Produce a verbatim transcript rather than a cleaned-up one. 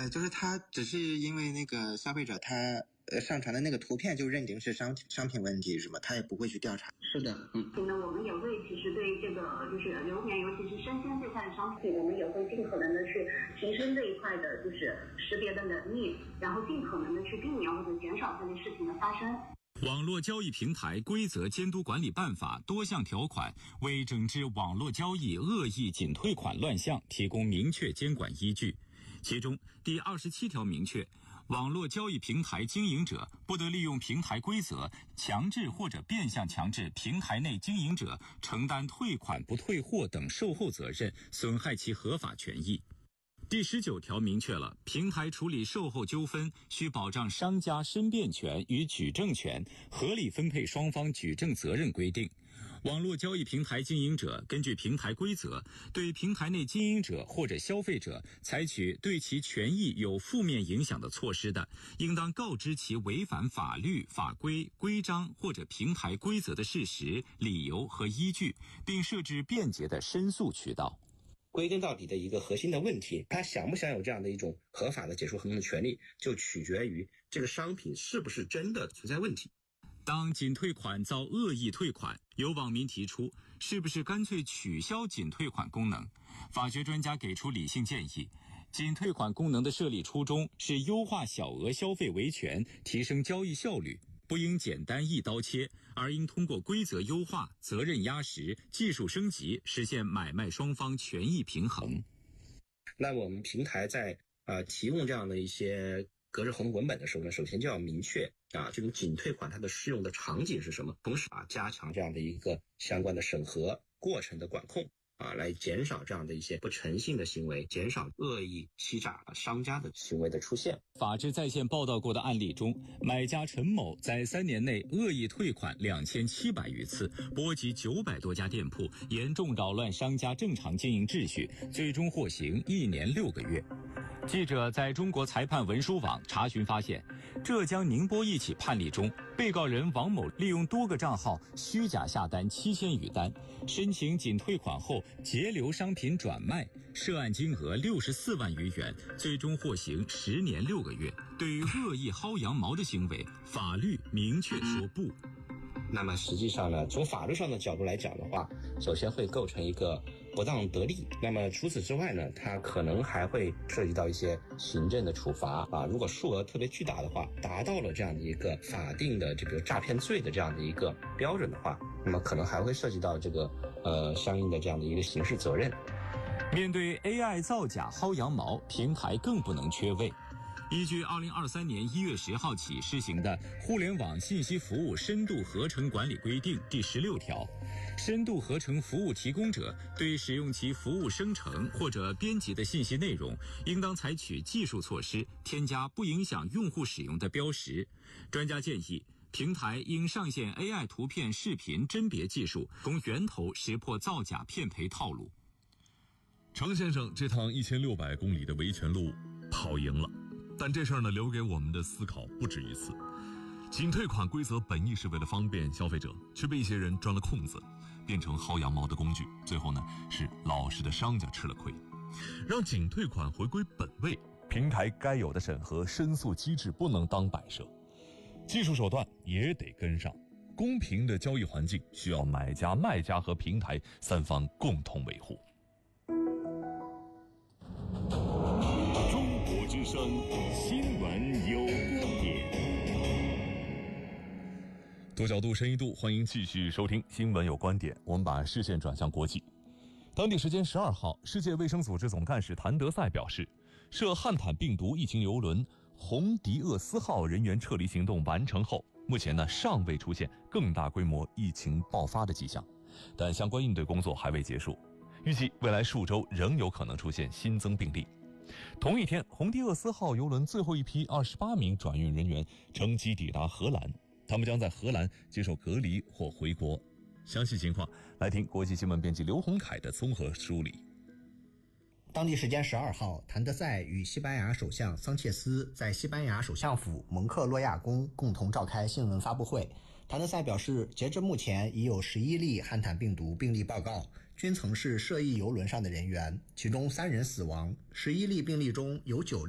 呃，就是他只是因为那个消费者他呃上传的那个图片就认定是商商品问题是吗？他也不会去调查。 是的，嗯。 那我们也会其实对这个就是流年，尤其是生鲜这块的商品，我们也会尽可能的去提升这一块的就是识别的能力，然后尽可能的去避免或者减少这类事情的发生。 网络交易平台规则监督管理办法多项条款为整治网络交易恶意仅退款乱象提供明确监管依据。其中第二十七条明确，网络交易平台经营者不得利用平台规则强制或者变相强制平台内经营者承担退款不退货等售后责任，损害其合法权益。第十九条明确了平台处理售后纠纷需保障商家申辩权与举证权，合理分配双方举证责任规定。网络交易平台经营者根据平台规则，对平台内经营者或者消费者采取对其权益有负面影响的措施的，应当告知其违反法律、法规、规章或者平台规则的事实、理由和依据，并设置便捷的申诉渠道。 归根到底的一个核心的问题，他享不享有这样的一种合法的解除合同的权利，就取决于这个商品是不是真的存在问题。 当仅退款遭恶意退款，有网民提出是不是干脆取消仅退款功能？法学专家给出理性建议，仅退款功能的设立初衷是优化小额消费维权，提升交易效率，不应简单一刀切，而应通过规则优化、责任压实、技术升级，实现买卖双方权益平衡。 那我们平台在呃提供这样的一些隔日合同文本的时候呢，首先就要明确啊这种仅退款它的适用的场景是什么，同时啊加强这样的一个相关的审核过程的管控。啊，来减少这样的一些不诚信的行为，减少恶意欺诈商家的行为的出现。 法治在线报道过的案例中，买家陈某在三年内恶意退款两千七百余次，波及九百多家店铺，严重扰乱商家正常经营秩序，最终获刑一年六个月。记者在中国裁判文书网查询发现，浙江宁波一起判例中，被告人王某利用多个账号虚假下单七千余单，申请仅退款后截留商品转卖，涉案金额六十四万余元，最终获刑十年六个月。对于恶意薅羊毛的行为，法律明确说不。 那么实际上呢，从法律上的角度来讲的话，首先会构成一个不当得利。那么除此之外呢，它可能还会涉及到一些行政的处罚啊。如果数额特别巨大的话，达到了这样的一个法定的这个诈骗罪的这样的一个标准的话，那么可能还会涉及到这个呃相应的这样的一个刑事责任。 面对 A I 造假薅羊毛，平台更不能缺位。依据二零二三年一月十号起施行的《互联网信息服务深度合成管理规定》第十六条，深度合成服务提供者对使用其服务生成或者编辑的信息内容，应当采取技术措施，添加不影响用户使用的标识。专家建议，平台应上线 A I 图片、视频甄别技术，从源头识破造假骗赔套路。 程先生这趟一千六百公里的维权路跑赢了。但这事儿呢，留给我们的思考不止一次。仅退款规则本意是为了方便消费者，却被一些人钻了空子，变成薅羊毛的工具。最后呢，是老实的商家吃了亏。让仅退款回归本位，平台该有的审核申诉机制不能当摆设，技术手段也得跟上。公平的交易环境需要买家、卖家和平台三方共同维护。 之声新闻有观点， 多角度、深一度，欢迎继续收听新闻有观点。我们把视线转向国际。当地时间十二号，世界卫生组织总干事谭德赛表示，涉汉坦病毒疫情邮轮红迪厄斯号人员撤离行动完成后，目前呢尚未出现更大规模疫情爆发的迹象，但相关应对工作还未结束，预计未来数周仍有可能出现新增病例。同一天，红迪厄斯号邮轮最后一批二十八名转运人员乘机抵达荷兰，他们将在荷兰接受隔离或回国。详细情况来听国际新闻编辑刘洪凯的综合梳理。 当地时间十二号，谭德赛与西班牙首相桑切斯在西班牙首相府蒙克洛亚宫共同召开新闻发布会。谭德赛表示，截至目前已有十一例汉坦病毒病例报告，均曾是涉疫邮轮上的人员，其中三人死亡，十一例病例中有九